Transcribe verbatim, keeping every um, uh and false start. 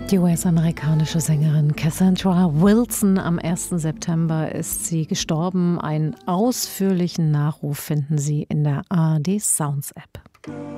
Die U S-amerikanische Sängerin Cassandra Wilson, am ersten September ist sie gestorben. Einen ausführlichen Nachruf finden Sie in der A R D Sounds App.